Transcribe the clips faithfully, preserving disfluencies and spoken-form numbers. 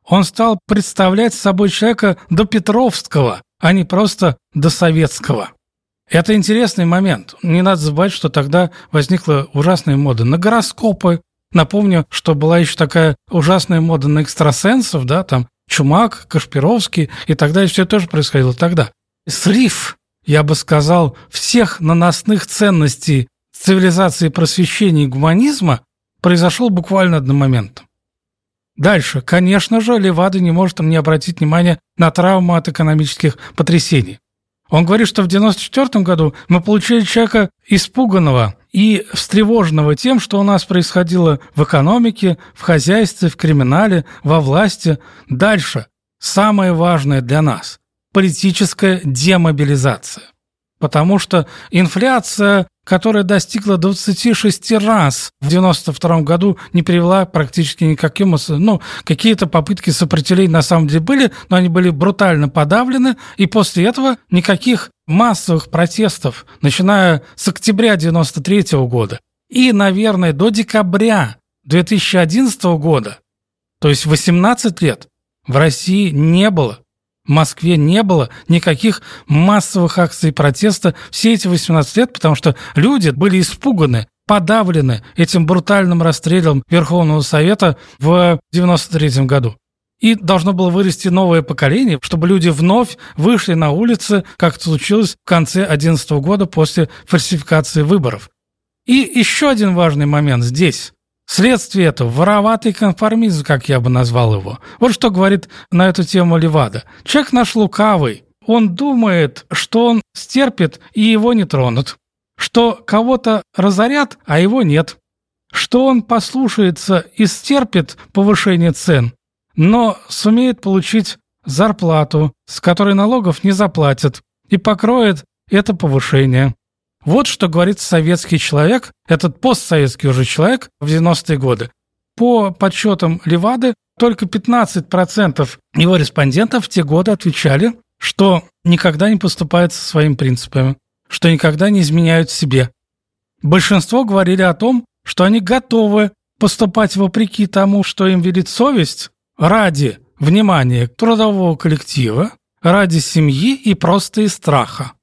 Он стал представлять собой человека допетровского, а не просто досоветского. Это интересный момент. Не надо забывать, что тогда возникла ужасная мода на гороскопы. Напомню, что была еще такая ужасная мода на экстрасенсов, да, там Чумак, Кашпировский и так далее. Все тоже происходило тогда. Срыв, я бы сказал, всех наносных ценностей цивилизации просвещения и гуманизма произошел буквально одномоментно. Дальше, конечно же, Левада не может не обратить внимания на травму от экономических потрясений. Он говорит, что в девяносто четвёртом году мы получили человека испуганного и встревоженного тем, что у нас происходило в экономике, в хозяйстве, в криминале, во власти. Дальше, самое важное для нас – политическая демобилизация. Потому что инфляция, которая достигла двадцати шести раз в девяносто втором году, не привела практически никаким... Ну, какие-то попытки сопротивления на самом деле были, но они были брутально подавлены, и после этого никаких массовых протестов, начиная с октября девяносто третьего года и, наверное, до декабря две тысячи одиннадцатого года, то есть восемнадцать лет, в России не было. В Москве не было никаких массовых акций протеста все эти восемнадцать лет, потому что люди были испуганы, подавлены этим брутальным расстрелом Верховного Совета в девяносто третьем году. И должно было вырасти новое поколение, чтобы люди вновь вышли на улицы, как это случилось в конце две тысячи одиннадцатого года после фальсификации выборов. И еще один важный момент здесь. Следствие этого – вороватый конформизм, как я бы назвал его. Вот что говорит на эту тему Левада. Человек наш лукавый. Он думает, что он стерпит, и его не тронут. Что кого-то разорят, а его нет. Что он послушается и стерпит повышение цен, но сумеет получить зарплату, с которой налогов не заплатит, и покроет это повышение. Вот что говорит советский человек, этот постсоветский уже человек в девяностые годы. По подсчетам Левады, только пятнадцать процентов его респондентов в те годы отвечали, что никогда не поступают со своими принципами, что никогда не изменяют себе. Большинство говорили о том, что они готовы поступать вопреки тому, что им велит совесть, ради внимания трудового коллектива, ради семьи и просто из страха.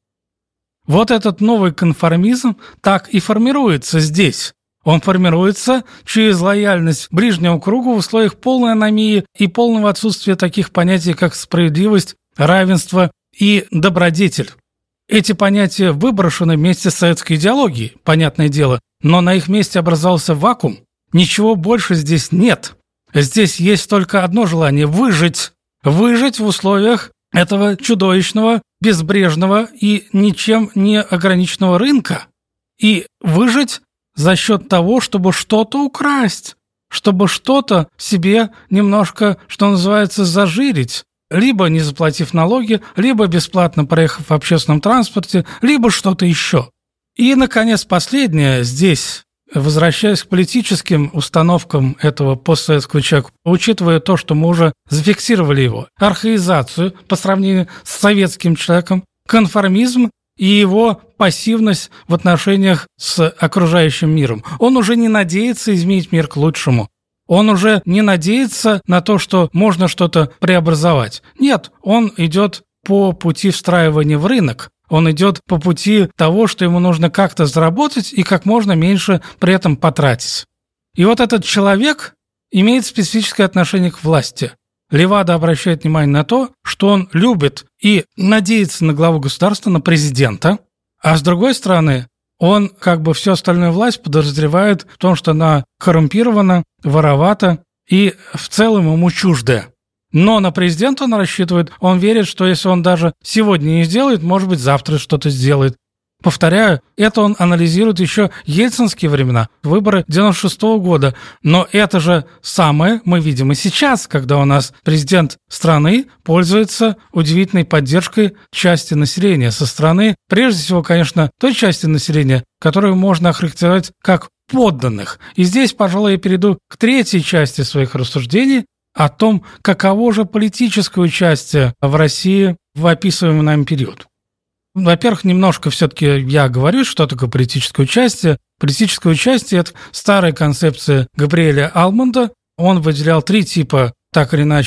Вот этот новый конформизм так и формируется здесь. Он формируется через лояльность ближнему кругу в условиях полной аномии и полного отсутствия таких понятий, как справедливость, равенство и добродетель. Эти понятия выброшены вместе с советской идеологией, понятное дело, но на их месте образовался вакуум. Ничего больше здесь нет. Здесь есть только одно желание – выжить. Выжить в условиях этого чудовищного, безбрежного и ничем не ограниченного рынка. И выжить за счет того, чтобы что-то украсть, чтобы что-то себе немножко, что называется, зажирить, либо не заплатив налоги, либо бесплатно проехав в общественном транспорте, либо что-то еще. И, наконец, последнее здесь, возвращаясь к политическим установкам этого постсоветского человека, учитывая то, что мы уже зафиксировали его, архаизацию по сравнению с советским человеком, конформизм и его пассивность в отношениях с окружающим миром. Он уже не надеется изменить мир к лучшему. Он уже не надеется на то, что можно что-то преобразовать. Нет, он идет по пути встраивания в рынок. Он идет по пути того, что ему нужно как-то заработать и как можно меньше при этом потратить. И вот этот человек имеет специфическое отношение к власти. Левада обращает внимание на то, что он любит и надеется на главу государства, на президента, а с другой стороны, он как бы всю остальную власть подозревает в том, что она коррумпирована, воровата и в целом ему чуждая. Но на президента он рассчитывает, он верит, что если он даже сегодня не сделает, может быть, завтра что-то сделает. Повторяю, это он анализирует еще ельцинские времена, выборы девяносто шестого года. Но это же самое мы видим и сейчас, когда у нас президент страны пользуется удивительной поддержкой части населения со стороны, прежде всего, конечно, той части населения, которую можно охарактеризовать как подданных. И здесь, пожалуй, я перейду к третьей части своих рассуждений о том, каково же политическое участие в России в описываемый нами период. Во-первых, немножко все-таки я говорю, что такое политическое участие. Политическое участие – это старая концепция Габриэля Алмонда. Он выделял три типа, так или иначе,